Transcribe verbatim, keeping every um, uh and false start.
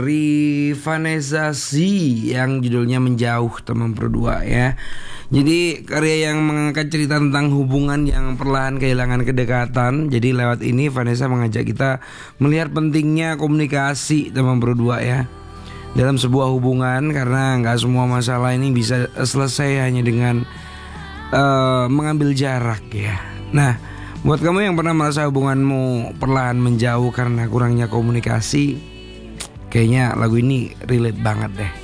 Dari Vanessa Z yang judulnya Menjauh teman berdua ya. Jadi karya yang mengangkat cerita tentang hubungan yang perlahan kehilangan kedekatan. Jadi lewat ini Vanessa mengajak kita melihat pentingnya komunikasi teman berdua ya dalam sebuah hubungan, karena nggak semua masalah ini bisa selesai hanya dengan uh, mengambil jarak ya. Nah, buat kamu yang pernah merasa hubunganmu perlahan menjauh karena kurangnya komunikasi, kayaknya lagu ini relate banget deh.